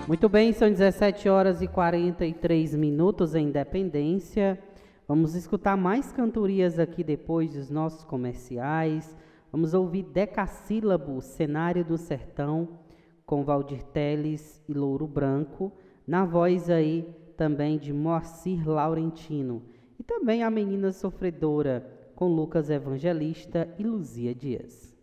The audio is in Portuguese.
Muito bem, são 17 horas e 43 minutos em Independência. Vamos escutar mais cantorias aqui depois dos nossos comerciais. Vamos ouvir Decassílabo, Cenário do Sertão, com Valdir Teles e Louro Branco, na voz aí também de Moacir Laurentino. E também A Menina Sofredora, com Lucas Evangelista e Luzia Dias.